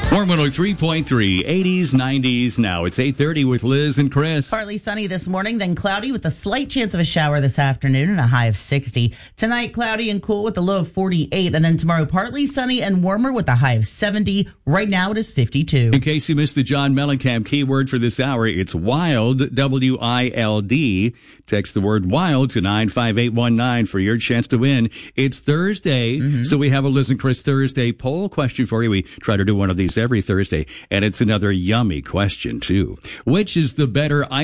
Warm 103.3, 80s, 90s. Now it's 8:30 with Liz and Chris. Partly sunny this morning, then cloudy with a slight chance of a shower this afternoon and a high of 60. Tonight, cloudy and cool with a low of 48. And then tomorrow, partly sunny and warmer with a high of 70. Right now, it is 52. In case you missed the John Mellencamp keyword for this hour, it's wild, W-I-L-D. Text the word wild to 95819 for your chance to win. It's Thursday, so we have a Liz and Chris Thursday poll question for you. We try to do one of these every Thursday, and it's another yummy question, too. Which is the better